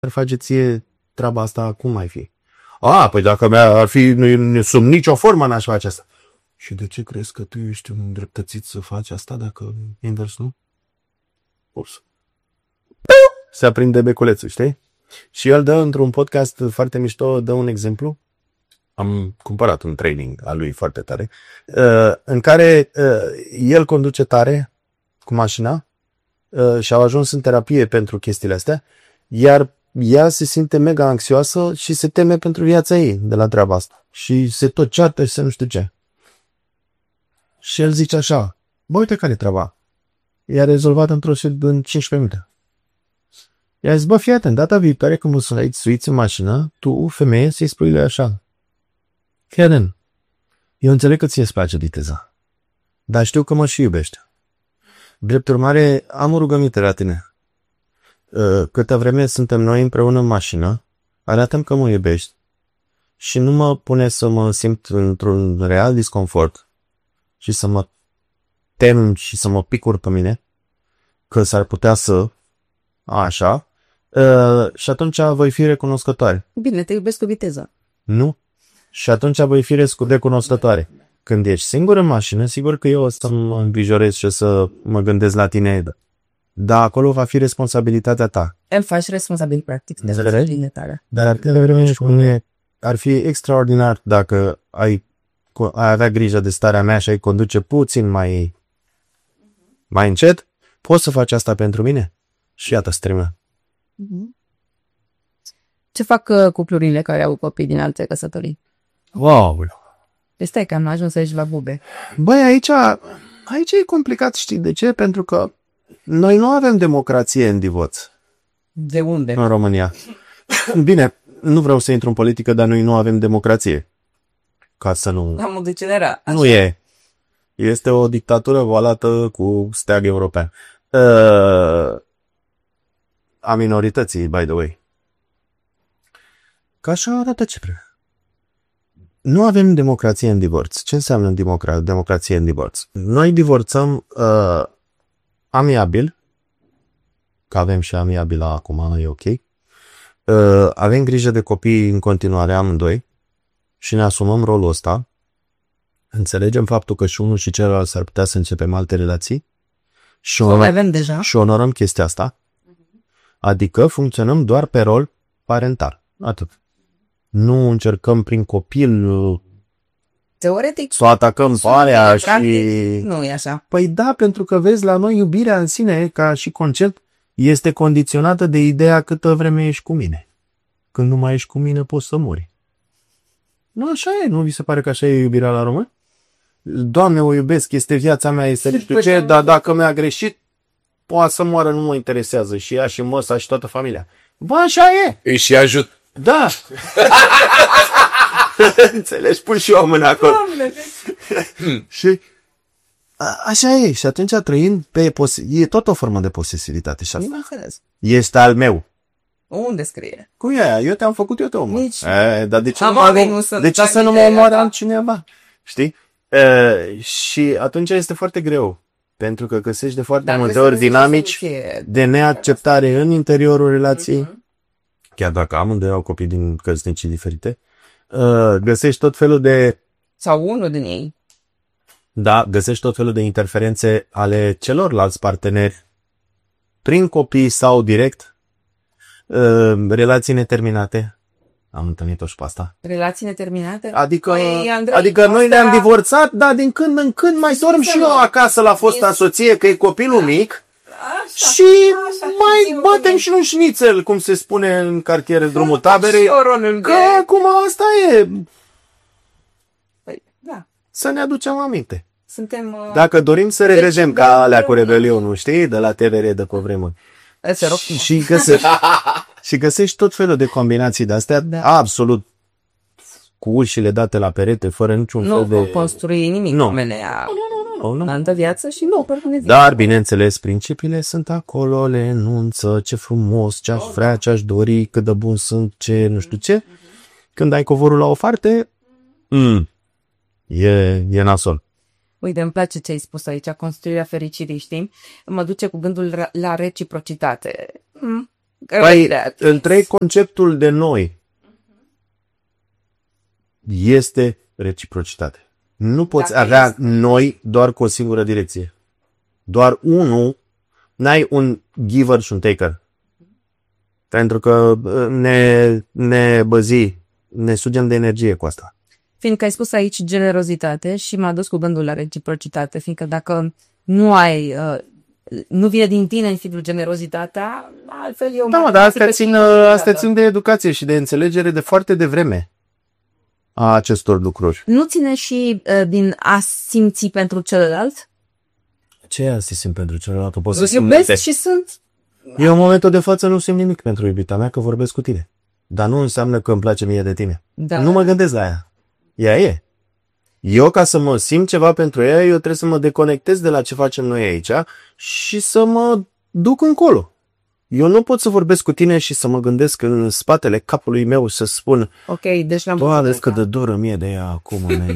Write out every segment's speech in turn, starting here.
ar face ție treaba asta, cum mai fi? Păi dacă ar fi sub nicio formă n-aș face asta. Și de ce crezi că tu ești îndreptățit să faci asta dacă invers nu? Ups. Se aprinde beculețul, știi? Și el dă într-un podcast foarte mișto, dă un exemplu. Am cumpărat un training al lui foarte tare, în care el conduce tare cu mașina și au ajuns în terapie pentru chestiile astea, iar ea se simte mega anxioasă și se teme pentru viața ei de la treaba asta. Și se tot ceartă și se nu știu ce. Și el zice așa, bă, uite care e treaba. I-a rezolvat în 15 minute. I-a zis, bă, fii atent, data viitoare când mă suiți în mașină, tu, femeie, să-i spui lui așa. Fii atent, eu înțeleg că ție îți place viteza, dar știu că mă și iubești. Drept urmare, am o rugăminte la tine. Câtă vreme suntem noi împreună în mașină, arată-mi că mă iubești și nu mă pune să mă simt într-un real disconfort și să mă tem și să mă picur pe mine, că s-ar putea să așa, și atunci voi fi recunoscătoare. Bine, te iubesc cu viteză. Nu? Și atunci voi fi recunoscătoare. Când ești singur în mașină, sigur că eu o să mă îngrijorez și o să mă gândesc la tine. Dar acolo va fi responsabilitatea ta. Îl faci responsabil, practic. Dar ar fi extraordinar dacă ai avea grijă de starea mea și ai conduce puțin mai încet. Poți să faci asta pentru mine? Și iată, se termină. Ce fac cuplurile care au copii din alte căsătorii? Wow! Stai că am ajuns aici la bube. Băi, aici e complicat, știi de ce? Pentru că noi nu avem democrație în divorț. De unde? În România. Bine, nu vreau să intru în politică, dar noi nu avem democrație. Ca să nu... Am o decenera. Nu e. Este o dictatură valată cu steag european. A minorității, by the way. Că așa arată ce trebuie. Nu avem democrație în divorț. Ce înseamnă democrație în divorț? Noi divorțăm amiabil, că avem și amiabil acum, e ok. Avem grijă de copii în continuare amândoi și ne asumăm rolul ăsta. Înțelegem faptul că și unul și celălalt s-ar putea să începem alte relații și onorăm chestia asta. Adică funcționăm doar pe rol parental. Atât. Nu încercăm prin copil teoretic să o atacăm pe alea și... Nu e așa. Păi da, pentru că vezi, la noi iubirea în sine, ca și concept, este condiționată de ideea câtă vreme ești cu mine. Când nu mai ești cu mine, poți să mori. Nu, așa e. Nu vi se pare că așa e iubirea la român? Doamne, o iubesc, este viața mea, este știu ce, dar dacă mi-a greșit, poate să moară, nu mă interesează. Și ea, și măsa, și toată familia. Bă, așa e. Îi și ajut. Da. Înțelegi? Pun și eu mâna acolo. Și așa e. Și atunci trăind pe e tot o formă de posesivitate. Și asta este al meu. Unde scrie? Cum e aia? Eu te-am făcut, eu te omor. Nici. Dar de ce să nu mă omoare altcineva? Știi? Și atunci este foarte greu. Pentru că găsești de foarte multe ori dinamici de neacceptare în interiorul relației. Chiar dacă amândoi au copii din căsnicii diferite, găsești tot felul de... Sau unul din ei. Da, găsești tot felul de interferențe ale celorlalți parteneri, prin copii sau direct, relații neterminate. Am întâlnit-o și pe asta. Relații neterminate? Adică noi ne-am divorțat, dar din când în când mai dorm și eu acasă la fosta soție, că e copilul mic. Așa, și mai batem și un șnițel, cum se spune în cartiere Drumul Taberei, că acum asta e. Păi, da. Să ne aducem aminte. Dacă dorim să revedem ca alea cu Rebelionul, știi, de la TVR de pe vremuri. Și găsești tot felul de combinații de astea, absolut cu ușile date la perete, fără niciun fel de... Nu construi nimic. Nu. În altă viață și nu. Dar, bineînțeles, principiile sunt acolo, le enunță, ce frumos, ce aș vrea, ce aș dori, cât de bun sunt, ce nu știu ce. Când ai covorul la o parte, e nasol. Uite, îmi place ce ai spus aici, construirea fericirii, știi? Mă duce cu gândul la reciprocitate. Păi, întreg conceptul de noi este reciprocitate. Nu poți avea noi doar cu o singură direcție. Doar unul, n-ai un giver și un taker. Pentru că ne sugem de energie cu asta. Fiindcă ai spus aici generozitate și m-a dus cu gândul la reciprocitate, fiindcă dacă nu ai, nu vine din tine în fidul generozitatea, altfel eu... Da, dar astea țin de educație și de înțelegere de foarte devreme a acestor lucruri. Nu ține și din a simți pentru celălalt? Ce e să simt pentru celălalt? O pot să Îți iubesc și sunt... Eu în momentul de față nu simt nimic pentru iubita mea, că vorbesc cu tine. Dar nu înseamnă că îmi place mie de tine. Da. Nu mă gândesc la ea. Ea e. Eu, ca să mă simt ceva pentru ea, eu trebuie să mă deconectez de la ce facem noi aici și să mă duc încolo. Eu nu pot să vorbesc cu tine și să mă gândesc în spatele capului meu să spun Ok, deci l-am Doamne, că de doră mie de ea acum.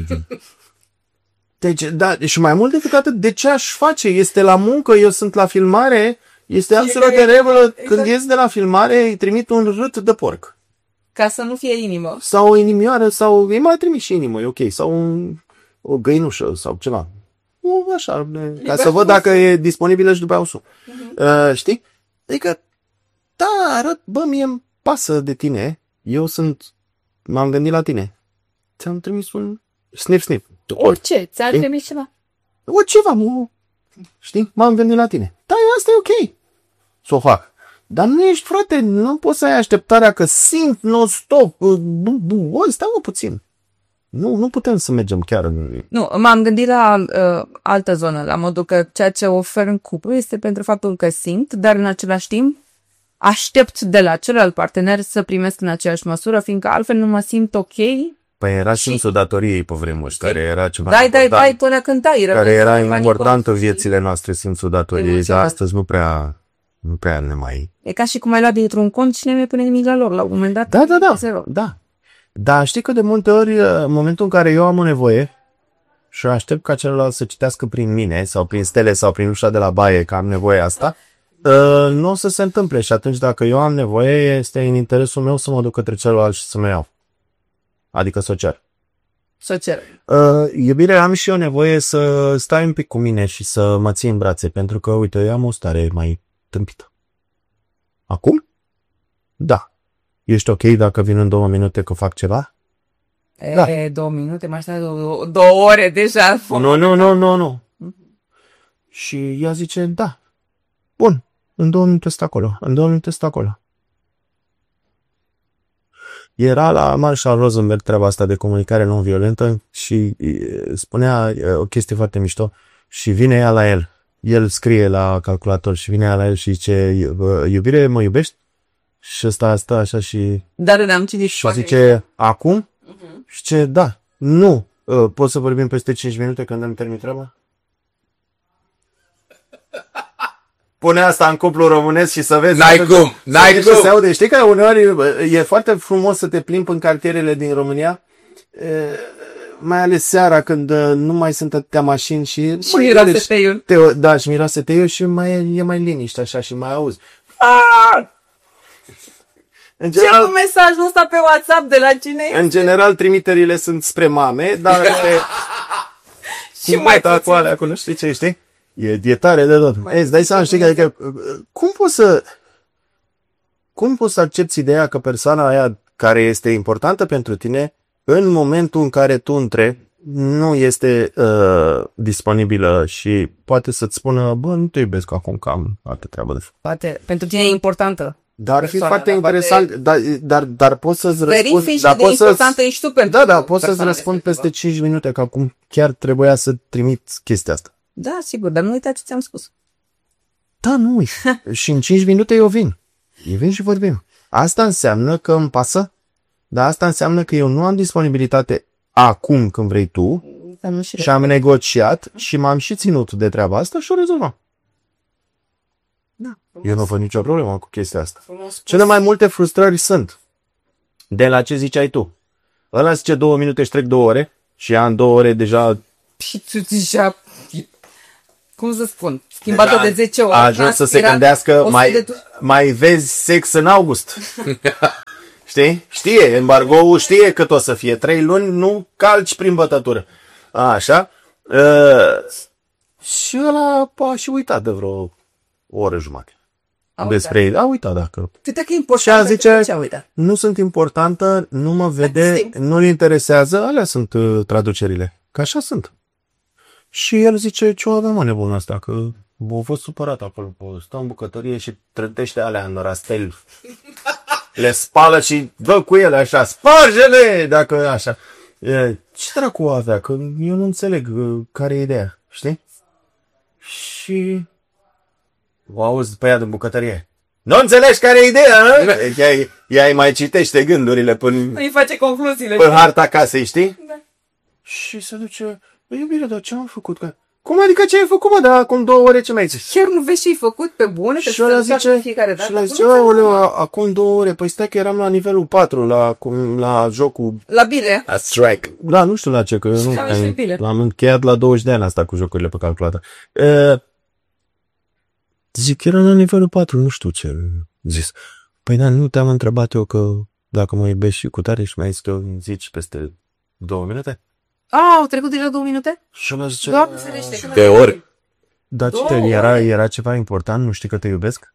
Deci, da, și mai mult decât atât, de ce aș face? Este la muncă, eu sunt la filmare, este absolut de regulă. Exact. Când ies de la filmare, îi trimit un rât de porc. Ca să nu fie inimă. Sau o inimioară, sau îi mai trimis și inimă, e ok. Sau o găinușă, sau ceva. Așa, ca să văd dacă e disponibilă și după aia o sun. Știi? Adică, da, arăt, bă, mie îmi pasă de tine. M-am gândit la tine. Ți-am trimis un snip. Orice, ți-ar trimis ceva. O ceva, știi? M-am gândit la tine. Da, asta e ok. Să o fac. Dar nu ești, frate, nu poți să ai așteptarea că simt non-stop. Stai puțin. Nu putem să mergem chiar în... Nu, m-am gândit la altă zonă, la modul că ceea ce ofer în cuplu este pentru faptul că simt, dar în același timp aștept de la celălalt partener să primesc în aceeași măsură, fiindcă altfel nu mă simt ok. Păi era simțul datoriei pe vremuri, care era ceva dai până când tai. Care era important în viețile noastre, simțul datoriei, dar astăzi nu prea ne mai... E ca și cum ai luat dintr-un cont și ne pune nimic la lor, la un moment dat. Da. Dar știi că de multe ori, în momentul în care eu am o nevoie și aștept ca celălalt să citească prin mine sau prin stele sau prin ușa de la baie că am nevoie asta, nu o să se întâmple și atunci dacă eu am nevoie, este în interesul meu să mă duc către celălalt și să mă iau. Adică să o cer. Iubire, am și eu nevoie să stai un pic cu mine și să mă ții în brațe, pentru că, uite, eu am o stare mai tâmpită. Acum? Da. Ești ok dacă vin în 2 minute că fac ceva? Da. 2 minute, mai stai 2 ore deja. Nu. Și ea zice, da. Bun, în 2 minute stă acolo. Era la Marshall Rosenberg treaba asta de comunicare non-violentă și spunea o chestie foarte mișto și vine ea la el. El scrie la calculator și vine ea la el și zice, iubire, mă iubești? Și ăsta stă așa și... Dar ne-am citit și zice, acum? Și zice, da, nu. Poți să vorbim peste 5 minute când îmi termin treaba? Pune asta în cuplu românesc și să vezi. N-ai cum. Se aude. Știi că uneori e foarte frumos să te plimbi în cartierele din România, mai ales seara când nu mai sunt atâtea mașini și miroase teiul. Da, și miroase teiul și e mai liniște așa și mai auzi. Ce cu mesajul ăsta pe WhatsApp de la cine este? În general trimiterile sunt spre mame, dar și mai cu alea acolo, știi? E tare de tot. Îți dai seama, știi, adică, cum poți să accepti ideea că persoana aia care este importantă pentru tine, în momentul în care tu întrebi, nu este disponibilă și poate să-ți spună, bă, nu te iubesc acum, că am altă treabă de făcut. Poate, pentru tine e importantă. Dar ar fi foarte interesant, dar poți să-ți răspund... importantă ești tu pentru poți să-ți răspund peste 5 minute, că acum chiar trebuia să trimit chestia asta. Da, sigur, dar nu uita ce ți-am spus. Da, nu uit. Și în 5 minute eu vin. Și vorbim. Asta înseamnă că îmi pasă, dar asta înseamnă că eu nu am disponibilitate acum când vrei tu și am negociat și m-am și ținut de treaba asta și o rezolvăm. Da, eu nu văd nicio problemă cu chestia asta. Cele mai multe frustrări sunt de la ce ziceai tu. Ăla zice 2 minute și trec 2 ore și ea în 2 ore deja... Și tu deja... cum să spun, schimbată de 10 ori. A ajuns să se gândească, mai vezi sex în august. Știi? Știe, embargoul știe cât o să fie. 3 luni, nu calci prin bătătură. Așa. Și ăla a și uitat de vreo o oră jumătate. Despre ei. A uitat, dacă. Cât că e important. Și a zice, nu sunt importantă, nu mă vede, nu-l interesează. Alea sunt traducerile. Că așa sunt. Și el zice, ce o avem mă nebună asta, că a fost supărat acolo, stă în bucătărie și trântește alea în rastel. Le spală și dă cu ele așa, sparge-le, dacă așa. Ce dracu avea, că eu nu înțeleg care e ideea, știi? Și o auzi pe ea din bucătărie. Nu înțelegi care e ideea, ea mai citește gândurile până îi face concluziile. Până harta casei, știi? Da. Și se duce, iubire, dar ce am făcut? Cum adică ce ai făcut, mă, dar acum 2 ore ce mi-ai zis? Chiar nu vezi ce ai făcut pe bune? Și ăla zice, acum 2 ore, păi stai că eram la nivelul 4, la jocul... La bile. La strike. Da, nu știu la ce, că eu nu l-am încheiat la 20 de ani asta cu jocurile pe calculator. Zic, era la nivelul 4, nu știu ce zis. Păi da, nu te-am întrebat eu că dacă mă iubești și cu tare și mai este o zici peste 2 minute? Au trecut deja 2 minute? Și ăla zice, Doamne ferește. de ori. Dar ce era ceva important? Nu știi că te iubesc?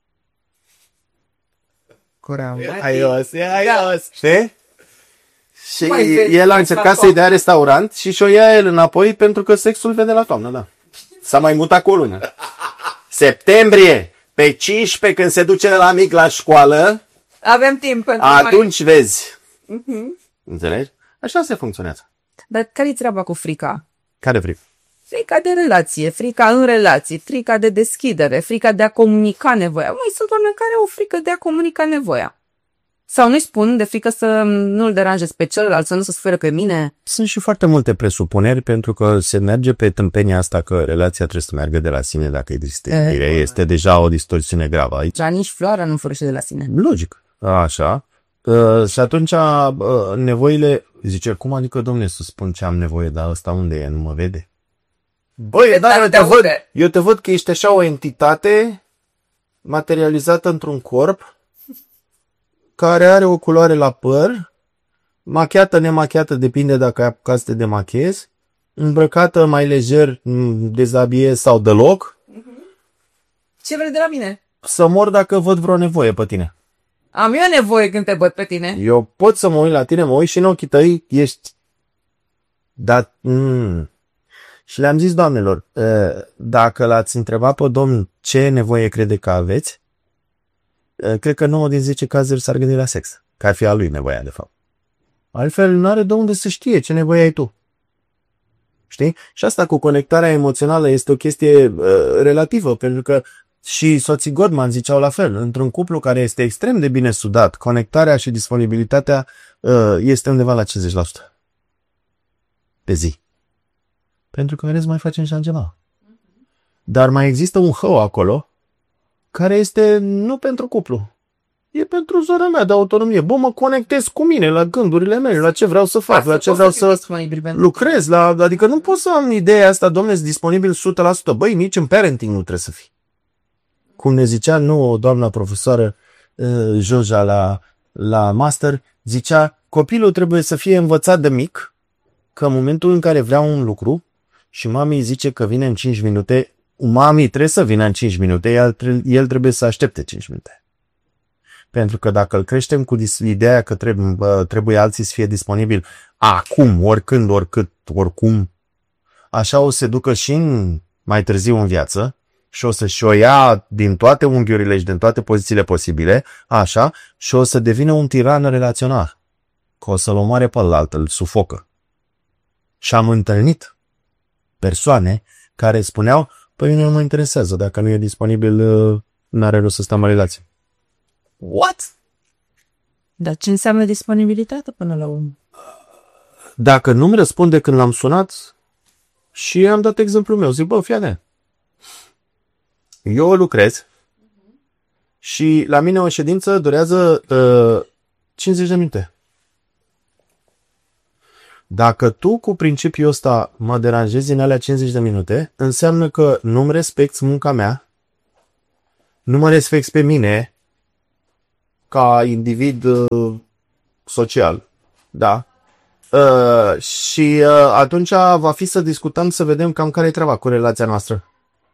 Coream. Aios. Știi? Și el a încercat să-i dea restaurant și și-o ia el înapoi pentru că sexul vede la toamnă, da. S-a mai mutat cu o lună. Septembrie, pe 15, când se duce la mic la școală, avem timp pentru atunci vezi. Înțelegi? Așa se funcționează. Dar care-i treaba cu frica? Care frică? Frica de relație, frica în relații, frica de deschidere, frica de a comunica nevoia. Mai sunt oameni care au frică de a comunica nevoia. Sau nu-i spun de frică să nu-l deranjez pe celălalt, să nu se sferă pe mine. Sunt și foarte multe presupuneri, pentru că se merge pe tâmpenia asta că relația trebuie să meargă de la sine dacă există iubire. Este deja o distorsiune gravă aici. Dar nici floarea nu fărăște de la sine. Logic. Așa. Și atunci nevoile, zice, cum adică, domne, să spun ce am nevoie, dar ăsta unde e, nu mă vede? Băi, da, eu te văd că ești așa o entitate materializată într-un corp care are o culoare la păr, machiată, nemachiată, depinde dacă ai apucat să te demachezi, îmbrăcată mai lejer, dezabie sau deloc. Ce vrei de la mine? Să mor dacă văd vreo nevoie pe tine. Am eu nevoie când te văd pe tine. Eu pot să mă uit la tine, mă uit și în ochii tăi ești... Dar... Și le-am zis doamnelor, dacă l-ați întrebat pe domnul ce nevoie crede că aveți, cred că 9 din 10 cazuri s-ar gândi la sex, că ar fi a lui nevoia, de fapt. Altfel, nu are de unde să știe ce nevoie ai tu. Știi? Și asta cu conectarea emoțională este o chestie relativă, pentru că și soții Gottman ziceau la fel. Într-un cuplu care este extrem de bine sudat, conectarea și disponibilitatea este undeva la 50% pe zi. Pentru că, vedeți, mai facem și altceva. Dar mai există un hău acolo care este nu pentru cuplu. E pentru zona mea de autonomie. Bă, mă conectez cu mine, la gândurile mele, la ce vreau să fac, la ce vreau să lucrez. Adică nu pot să am ideea asta, domnule, disponibil 100%. Băi, nici în parenting nu trebuie să fii. Cum ne zicea, nu, doamna profesoară Joja la master, zicea, copilul trebuie să fie învățat de mic că în momentul în care vrea un lucru și mami zice că vine în 5 minute, mami trebuie să vină în 5 minute, el trebuie să aștepte 5 minute. Pentru că dacă îl creștem cu ideea că trebuie alții să fie disponibil acum, oricând, oricât, oricum, așa o să se ducă și mai târziu în viață și o să-și o ia din toate unghiurile și din toate pozițiile posibile, așa, și o să devină un tiran relațional. Că o să-l omoare pe ălalt, îl sufocă. Și am întâlnit persoane care spuneau, păi nu mă interesează, dacă nu e disponibil, n-are rost să stăm în relație. What? Dar ce înseamnă disponibilitate până la urmă? Dacă nu-mi răspunde când l-am sunat și am dat exemplul meu, zic, bă, fii atent. Eu lucrez și la mine o ședință durează 50 de minute. Dacă tu cu principiul ăsta mă deranjezi în alea 50 de minute, înseamnă că nu-mi respecti munca mea, nu mă respecti pe mine ca individ social, da? Și atunci va fi să discutăm, să vedem cam care e treaba cu relația noastră.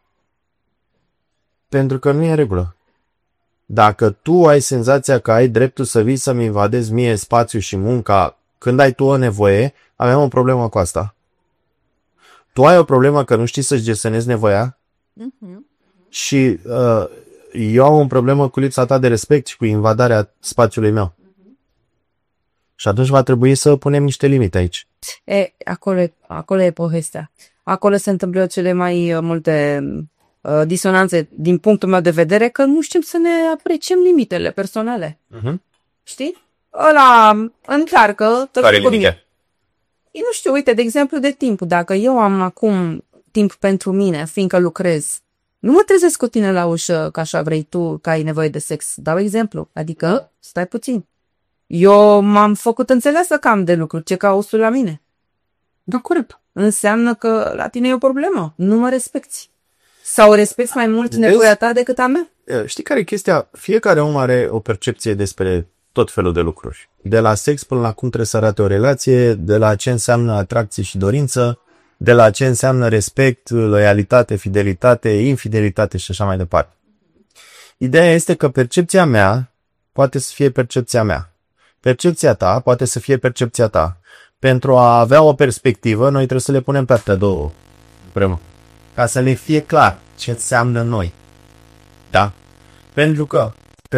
Pentru că nu e în regulă. Dacă tu ai senzația că ai dreptul să vii să-mi invadezi mie spațiu și munca când ai tu o nevoie, avem o problemă cu asta. Tu ai o problemă că nu știi să-ți gestionezi nevoia și eu am o problemă cu lipsa ta de respect și cu invadarea spațiului meu. Și atunci va trebui să punem niște limite aici. Acolo e povestea. Acolo se întâmplă cele mai multe disonanțe din punctul meu de vedere, că nu știm să ne apreciem limitele personale. Știi? Ăla încearcă... Care limite? Nu știu, uite, de exemplu, de timp. Dacă eu am acum timp pentru mine, fiindcă lucrez, nu mă trezesc cu tine la ușă, că așa vrei tu, că ai nevoie de sex. Dau exemplu. Adică, stai puțin. Eu m-am făcut înțeleasă că am de lucru, ce cauți la mine. Da, corect. Înseamnă că la tine e o problemă. Nu mă respecti. Sau respecti mai mult nevoia ta decât a mea? Știi care e chestia? Fiecare om are o percepție despre tot felul de lucruri. De la sex până la cum trebuie să arate o relație, de la ce înseamnă atracție și dorință, de la ce înseamnă respect, loialitate, fidelitate, infidelitate și așa mai departe. Ideea este că percepția mea poate să fie percepția mea. Percepția ta poate să fie percepția ta. Pentru a avea o perspectivă, noi trebuie să le punem pe astea două împreună. Ca să le fie clar ce înseamnă noi. Da? Pentru că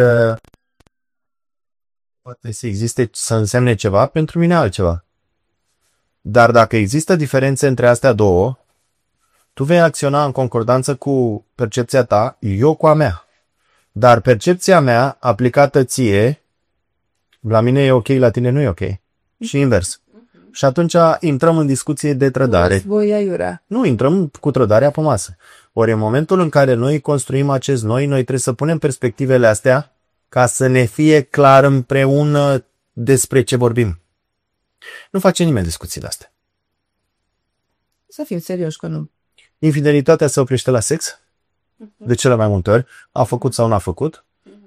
poate să existe, să însemne ceva, pentru mine altceva. Dar dacă există diferențe între astea două, tu vei acționa în concordanță cu percepția ta, eu cu a mea. Dar percepția mea, aplicată ție, la mine e ok, la tine nu e ok. Și invers. Și atunci intrăm în discuție de trădare. Nu, intrăm cu trădarea pe masă. Ori în momentul în care noi construim acest noi trebuie să punem perspectivele astea ca să ne fie clar împreună despre ce vorbim. Nu face nimeni discuțiile astea. Să fim serioși că nu. Infidelitatea se oprește la sex? De cele mai multe ori. A făcut sau n-a făcut.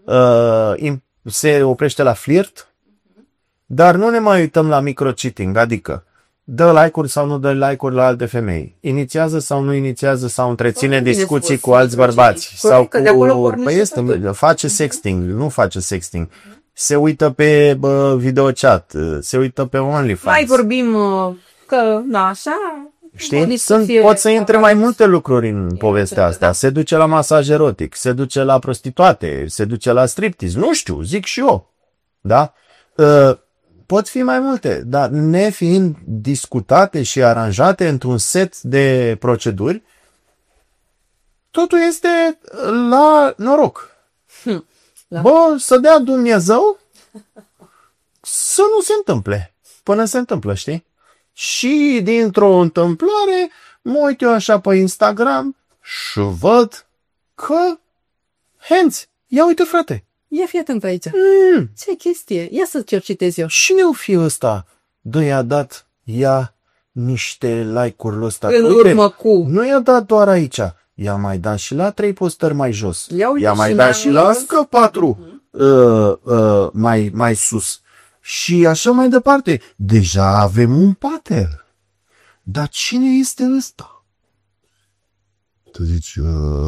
Se oprește la flirt. Dar nu ne mai uităm la micro-cheating, adică dă like-uri sau nu dă like-uri la alte femei, inițiază sau nu inițiază sau întreține discuții cu alți bărbați, sau cu... face sexting, nu face sexting, se uită pe videochat, se uită pe OnlyFans. Mai vorbim că, na, așa... Știi? Pot să intre mai multe lucruri în povestea asta. Se duce la masaj erotic, se duce la prostituate, se duce la striptease, nu știu, zic și eu. Da? Pot fi mai multe, dar nefiind discutate și aranjate într-un set de proceduri, totul este la noroc. Bă, să dea Dumnezeu să nu se întâmple. Până se întâmplă, știi? Și dintr-o întâmplare mă uit eu așa pe Instagram și văd că Henți, ia uite frate. Ia fii atent aici. Ce chestie? Ia să cer citez eu. Cine o fi ăsta? Dă, i-a dat niște like-uri ăsta. În urmă cu... Nu i-a dat doar aici. I-a mai dat și la 3 postări mai jos. I-a mai dat și la încă 4 mai sus. Și așa mai departe. Deja avem un pattern. Dar cine este ăsta? Tu zici,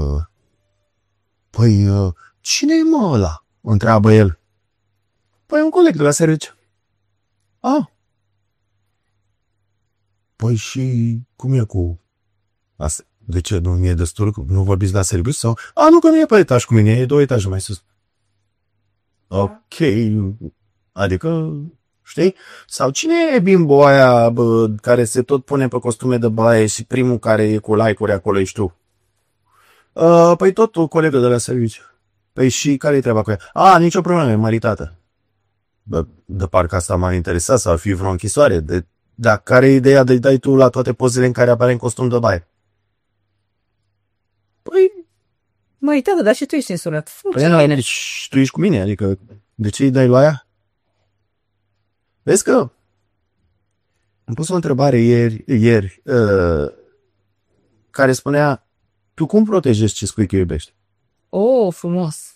cine e mă ăla? Întreabă el. Păi un coleg de la serviciu. Păi și cum e cu asta? De ce? Nu mi-e destul? Nu vorbiți la serviciu? Sau? Nu, că nu e pe etaj cu mine, e 2 etaje mai sus. Ok. Adică, știi? Sau cine e bimbo aia care se tot pune pe costume de baie și primul care e cu like-uri acolo ești tu? Păi tot o colegă de la serviciu. Păi și care-i treaba cu ea? Nicio problemă, e maritată. De parcă asta m-a interesat, sau ar fi vreo închisoare. Dar care e ideea de dai tu la toate pozele în care apare în costum de baie? Păi... Maritată, dar și tu ești însurat. Păi deci tu ești cu mine, adică de ce îi dai la aia? Vezi că Am pus o întrebare ieri care spunea, tu cum protejezi ce spui că iubești? Oh, frumos.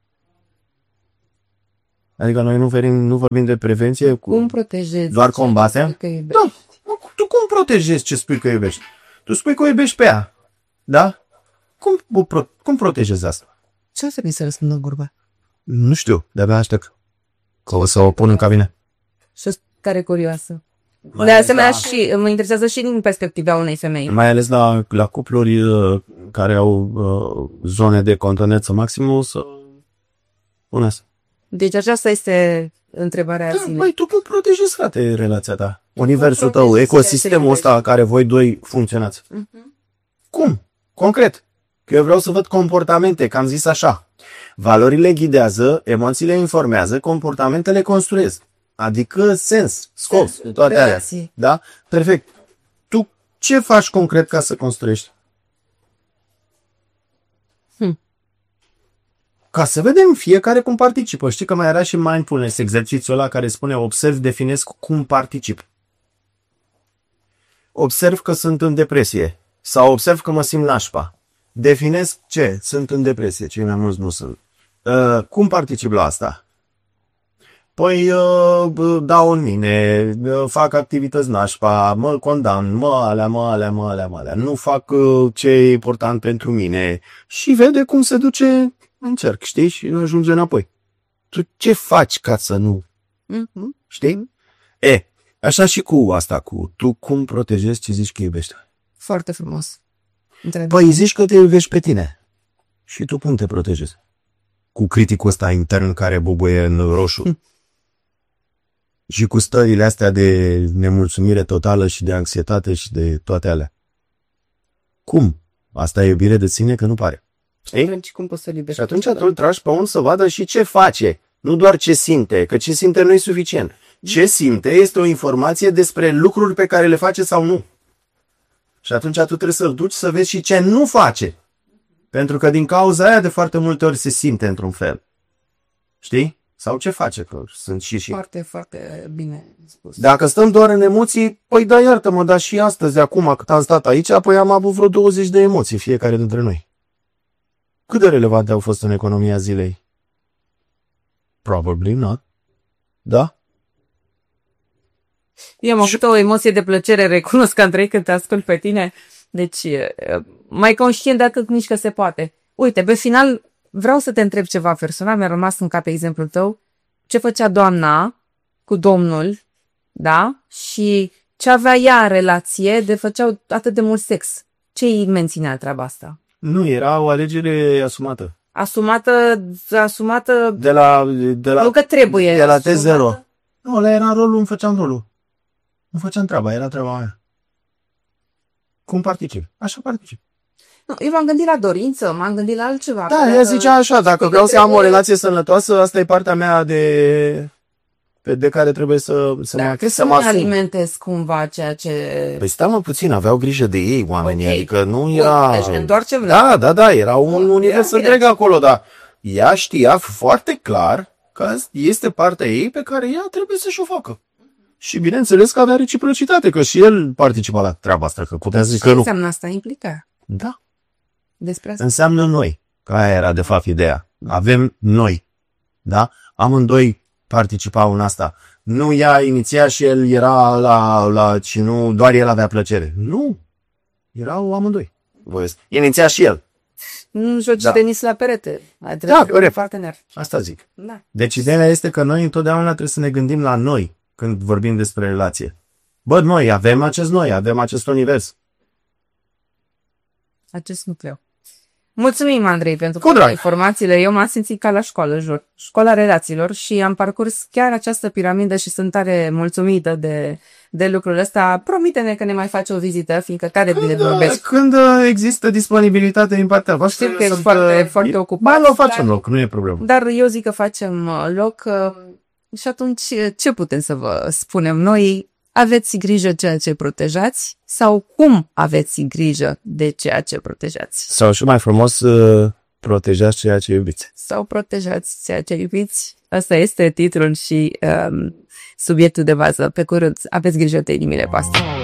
Adică noi nu vorbim de prevenție, Cum protejezi? doar combatem? Că iubești? Da, tu cum protejezi ce spui că iubești? Tu spui că o iubești pe ea, da? Cum protejezi asta? Ce o să mi se răspundă gurba? Nu știu, de-abia aștept că o să o pun în cabine. Și care curioasă. De asemenea, și mă interesează și din perspectiva unei femei. Mai ales la cupluri care au zone de contoneță maximă, să puneți. Deci aceasta este întrebarea zilei. Băi, tu cum protejezi, frate, relația ta? Universul tău, protejezi ecosistemul ăsta care voi doi funcționați. Cum? Concret. Că eu vreau să văd comportamente, că am zis așa. Valorile ghidează, emoțiile informează, comportamentele construiesc. Adică sens, scop, toate alea. relații. Da? Perfect. Tu ce faci concret ca să construiești? Ca să vedem fiecare cum participă. Știi că mai era și mindfulness, exercițiul ăla care spune observ, definesc cum particip. Observ că sunt în depresie sau observ că mă simt nașpa. Definesc ce? Sunt în depresie, cei mai mulți nu sunt. Cum particip la asta? Păi dau în mine, fac activități nașpa, mă condamn, mă alea. Nu fac ce e important pentru mine și vede cum se duce în cerc, știi? Și ajunge înapoi. Tu ce faci ca să nu? Știi? Așa și cu asta, tu cum protejezi ce zici că iubești? Foarte frumos. Păi zici că te iubești pe tine. Și tu cum te protejezi? Cu criticul ăsta intern care bubuie în roșu. Și cu stările astea de nemulțumire totală și de anxietate și de toate alea. Cum? Asta e iubire de sine că nu pare. Știi? Cum poți să-l iubești? Și atunci tu îl tragi pe unul să vadă și ce face. Nu doar ce simte, că ce simte nu e suficient. Ce simte este o informație despre lucruri pe care le face sau nu. Și atunci tu trebuie să-l duci să vezi și ce nu face. Pentru că din cauza aia de foarte multe ori se simte într-un fel. Știi? Sau ce face, că sunt și. Foarte, foarte bine spus. Dacă stăm doar în emoții, păi da, iartă-mă, dar și astăzi, acum cât am stat aici, apoi am avut vreo 20 de emoții fiecare dintre noi. Cât de relevante au fost în economia zilei? Probably not. Da? Eu am avut o emoție de plăcere, recunosc, Andrei, când te ascult pe tine. Deci, mai conștient dacă nici că se poate. Uite, pe final, vreau să te întreb ceva personal, mi-a rămas în cap exemplul tău. Ce făcea doamna cu domnul, da? Și ce avea ea în relație de făceau atât de mult sex. Ce îi menținea treaba asta? Nu, era o alegere asumată. Asumată De la nu că trebuie. de la T0. asumată. Nu, ăla era rolul, îmi făceam rolul. Nu făceam treaba, era treaba mea. Cum particip? Așa particip. Nu, eu m-am gândit la dorință, m-am gândit la altceva. Da, ea zicea așa, dacă vreau să am o relație sănătoasă, asta e partea mea de care trebuie să mă asum. alimentez cumva ceea ce... Păi stai mă puțin, aveau grijă de ei oamenii, Ok. adică nu era... Deci întoarcem la... Da, era un univers bine. întreg acolo, dar ea știa foarte clar că este partea ei pe care ea trebuie să-și o facă. Și bineînțeles că avea reciprocitate, că și el participa la treaba asta, că putea zice că Ce nu. înseamnă asta? Implica. Da, Despre asta. înseamnă noi, că aia era de fapt ideea. Avem noi, da? Amândoi participau în asta. Nu ea iniția și el era și nu doar el avea plăcere. Nu, erau amândoi. Iniția și el. Nu joci Da. tenis la perete. Da, corect. Partener. Asta zic. Da. Deci ideea este că noi întotdeauna trebuie să ne gândim la noi când vorbim despre relație. Bă, noi avem acest univers. Acest nucleu. Mulțumim, Andrei, pentru Cu drag. informațiile. Eu m-am simțit ca la școală, jur. Școala relațiilor și am parcurs chiar această piramidă și sunt tare mulțumită de lucrul ăsta. Promite-ne că ne mai faci o vizită, fiindcă tare bine vorbesc. Când există disponibilitate din partea voastră, Știu că ești foarte ocupat. Ba, o facem loc, nu e problemă. Dar eu zic că facem loc și atunci ce putem să vă spunem noi? Aveți grijă ceea ce protejați sau cum aveți grijă de ceea ce protejați? Sau și mai frumos, protejați ceea ce iubiți. Sau protejați ceea ce iubiți. Asta este titlul și subiectul de bază. Pe curând, aveți grijă de inimile voastre.